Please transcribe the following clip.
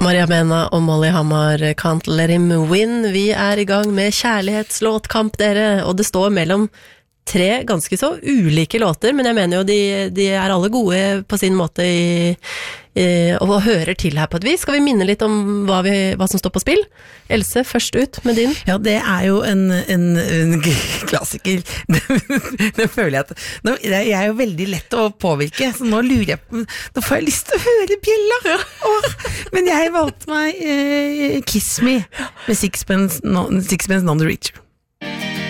Maria Mena og Molly Hammar, Can't Let Him Win. Vi I gang med kjærlighetslåtkamp, dere, og det står mellom 3 ganske så ulike låter, men jeg mener jo de alle gode på sin måte og hører til her på et vis. Skal vi minne litt om hva som står på spill? Else, først ut med din. Ja, det jo en klassiker. Det føler jeg at jeg jo veldig lett å påvirke, så nå lurer jeg på, da får jeg lyst til å høre bjella. Men jeg valgte meg Kiss Me med Sixpence None the Richer.